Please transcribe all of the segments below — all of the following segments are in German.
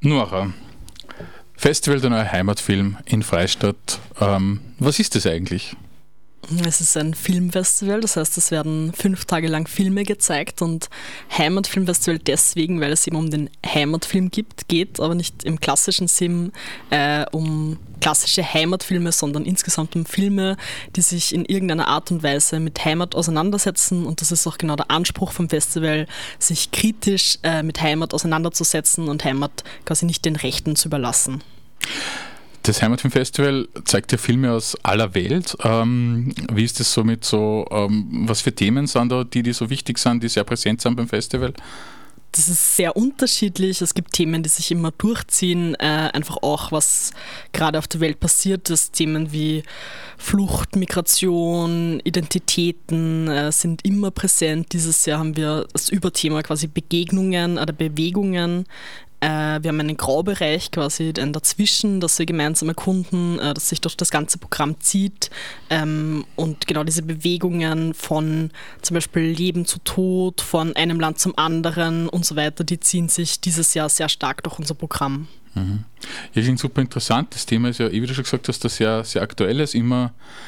Nora, Festival der neue Heimatfilm in Freistadt. Was ist das eigentlich? Es ist ein Filmfestival, das heißt, es werden 5 Tage lang Filme gezeigt und Heimatfilmfestival deswegen, weil es eben um den Heimatfilm geht, aber nicht im klassischen Sinn um klassische Heimatfilme, sondern insgesamt um Filme, die sich in irgendeiner Art und Weise mit Heimat auseinandersetzen, und das ist auch genau der Anspruch vom Festival, sich kritisch mit Heimat auseinanderzusetzen und Heimat quasi nicht den Rechten zu überlassen. Das Heimatfilmfestival zeigt ja Filme aus aller Welt. Wie ist das so mit was für Themen sind da, die so wichtig sind, die sehr präsent sind beim Festival? Das ist sehr unterschiedlich. Es gibt Themen, die sich immer durchziehen, einfach auch, was gerade auf der Welt passiert ist. Themen wie Flucht, Migration, Identitäten sind immer präsent. Dieses Jahr haben wir das Überthema quasi Begegnungen oder Bewegungen. Wir haben einen Graubereich quasi dazwischen, das wir gemeinsam erkunden, das sich durch das ganze Programm zieht. Und genau diese Bewegungen von zum Beispiel Leben zu Tod, von einem Land zum anderen und so weiter, die ziehen sich dieses Jahr sehr stark durch unser Programm. Mhm. Ja, klingt super interessant. Das Thema ist ja, wie du schon gesagt hast, das sehr, sehr aktuell ist, immer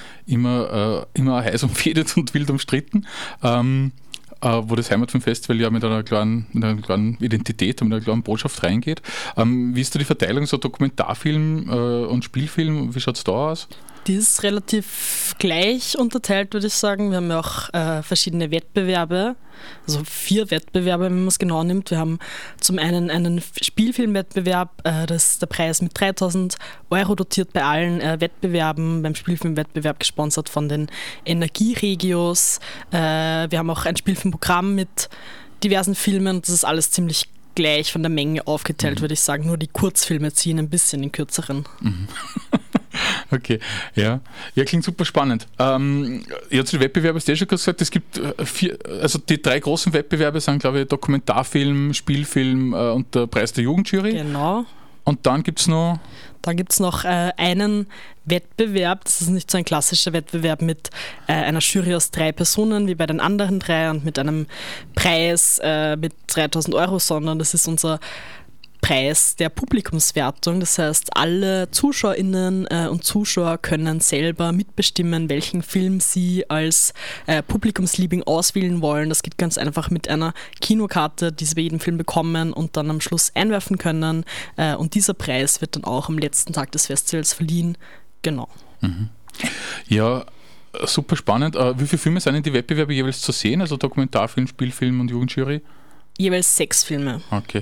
heiß umfädet und wild umstritten. Wo das Heimatfilmfestival ja mit einer kleinen Identität und mit einer kleinen Botschaft reingeht. Wie ist da die Verteilung, so Dokumentarfilm und Spielfilm, wie schaut es da aus? Die ist relativ gleich unterteilt, würde ich sagen. Wir haben ja auch verschiedene Wettbewerbe, also 4 Wettbewerbe, wenn man es genau nimmt. Wir haben zum einen einen Spielfilmwettbewerb, das ist der Preis mit 3.000 Euro dotiert bei allen Wettbewerben, beim Spielfilmwettbewerb gesponsert von den Energieregios. Wir haben auch ein Spielfilmprogramm mit diversen Filmen, das ist alles ziemlich gleich von der Menge aufgeteilt, würde ich sagen. Nur die Kurzfilme ziehen ein bisschen den kürzeren. Mhm. Okay, ja, klingt super spannend. Ja, zu den Wettbewerben hast du schon gesagt, es gibt 4, also die 3 großen Wettbewerbe sind, glaube ich, Dokumentarfilm, Spielfilm und der Preis der Jugendjury. Genau. Und dann gibt es noch? Dann gibt es noch einen Wettbewerb, das ist nicht so ein klassischer Wettbewerb mit einer Jury aus 3 Personen wie bei den anderen 3 und mit einem Preis mit 3.000 Euro, sondern das ist unser Preis der Publikumswertung. Das heißt, alle ZuschauerInnen und Zuschauer können selber mitbestimmen, welchen Film sie als Publikumsliebling auswählen wollen. Das geht ganz einfach mit einer Kinokarte, die sie bei jedem Film bekommen und dann am Schluss einwerfen können. Und dieser Preis wird dann auch am letzten Tag des Festivals verliehen. Genau. Mhm. Ja, super spannend. Wie viele Filme sind in die Wettbewerbe jeweils zu sehen? Also Dokumentarfilm, Spielfilm und Jugendjury? Jeweils 6 Filme. Okay.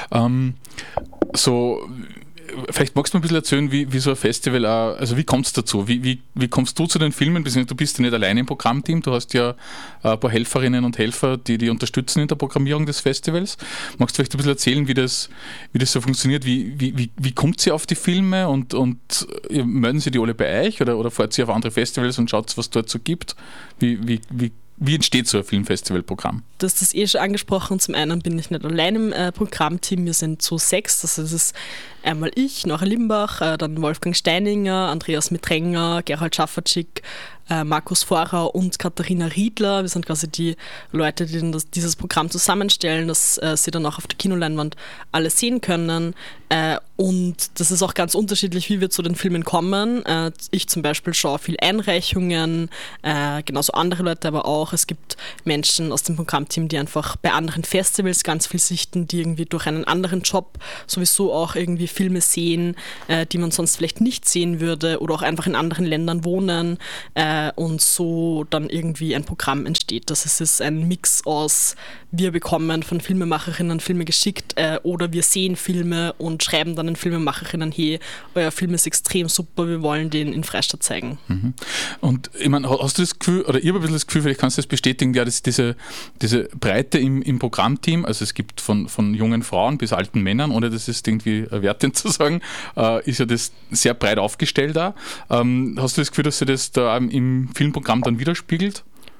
Vielleicht magst du mir ein bisschen erzählen, wie so ein Festival, also wie kommt es dazu? Wie kommst du zu den Filmen? Du bist ja nicht alleine im Programmteam, du hast ja ein paar Helferinnen und Helfer, die unterstützen in der Programmierung des Festivals. Magst du vielleicht ein bisschen erzählen, wie das so funktioniert? Wie kommt ihr auf die Filme und melden sie die alle bei euch oder fahrt ihr auf andere Festivals und schaut, was dort so gibt? Wie entsteht so ein Filmfestivalprogramm? Du hast das schon angesprochen. Zum einen bin ich nicht allein im Programmteam, wir sind zu 6. Also das ist einmal ich, Nora Limbach, dann Wolfgang Steininger, Andreas Mitrenger, Gerald Schaffertschik, Markus Vorer und Katharina Riedler. Wir sind quasi die Leute, die dieses Programm zusammenstellen, dass sie dann auch auf der Kinoleinwand alle sehen können. Und das ist auch ganz unterschiedlich, wie wir zu den Filmen kommen. Ich zum Beispiel schaue viel Einreichungen, genauso andere Leute aber auch. Es gibt Menschen aus dem Programmteam, die einfach bei anderen Festivals ganz viel sichten, die irgendwie durch einen anderen Job sowieso auch irgendwie Filme sehen, die man sonst vielleicht nicht sehen würde oder auch einfach in anderen Ländern wohnen. Und so dann irgendwie ein Programm entsteht. Das ist ein Mix aus, wir bekommen von Filmemacherinnen Filme geschickt oder wir sehen Filme und schreiben dann den Filmemacherinnen, hey, euer Film ist extrem super, wir wollen den in Freistadt zeigen. Mhm. Und ich meine, hast du das Gefühl, oder ich habe ein bisschen das Gefühl, vielleicht kannst du das bestätigen, ja, dass diese Breite im Programmteam, also es gibt von jungen Frauen bis alten Männern, ohne das ist irgendwie wertend zu sagen, ist ja das sehr breit aufgestellt da. Hast du das Gefühl, dass sich das da im Filmprogramm dann widerspiegelt?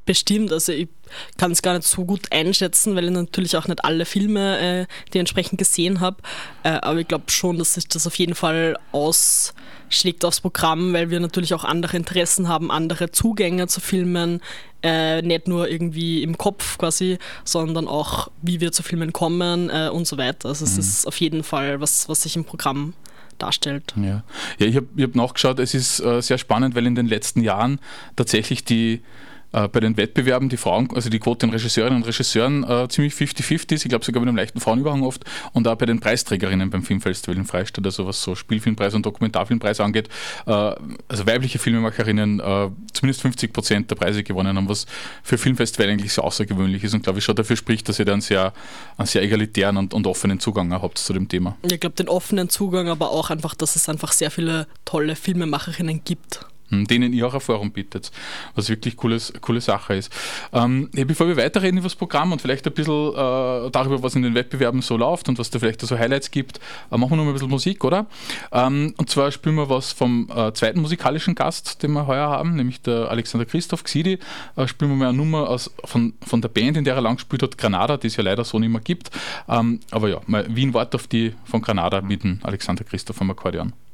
Bestimmt, also ich kann es gar nicht so gut einschätzen, weil ich natürlich auch nicht alle Filme die entsprechend gesehen habe, aber ich glaube schon, dass sich das auf jeden Fall ausschlägt aufs Programm, weil wir natürlich auch andere Interessen haben, andere Zugänge zu Filmen, nicht nur irgendwie im Kopf quasi, sondern auch, wie wir zu Filmen kommen und so weiter. Also es ist auf jeden Fall was sich im Programm darstellt. Ja, ich hab nachgeschaut, es ist sehr spannend, weil in den letzten Jahren tatsächlich bei den Wettbewerben die Frauen, also die Quote an Regisseurinnen und Regisseuren ziemlich 50-50 ist, ich glaube sogar mit einem leichten Frauenüberhang oft, und auch bei den Preisträgerinnen beim Filmfestival in Freistadt, also was so Spielfilmpreis und Dokumentarfilmpreis angeht, also weibliche Filmemacherinnen zumindest 50% der Preise gewonnen haben, was für Filmfestival eigentlich so außergewöhnlich ist und glaube ich schon dafür spricht, dass ihr da einen sehr egalitären und offenen Zugang habt zu dem Thema. Ich glaube den offenen Zugang, aber auch einfach, dass es einfach sehr viele tolle Filmemacherinnen gibt, denen ihr auch ein Forum bietet, was wirklich coole Sache ist. Bevor wir weiterreden über das Programm und vielleicht ein bisschen darüber, was in den Wettbewerben so läuft und was da vielleicht so Highlights gibt, machen wir noch mal ein bisschen Musik, oder? Und zwar spielen wir was vom zweiten musikalischen Gast, den wir heuer haben, nämlich der Alexander Christoph Xidi. Spielen wir mal eine Nummer von der Band, in der er lang gespielt hat, Granada, die es ja leider so nicht mehr gibt. Aber ja, mal Wien Wort auf die von Granada mit dem Alexander Christoph am Akkordeon.